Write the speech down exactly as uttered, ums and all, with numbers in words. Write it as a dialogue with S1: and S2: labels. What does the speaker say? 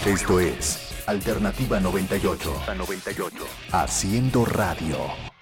S1: Esto es Alternativa noventa y ocho. A noventa y ocho. Haciendo radio.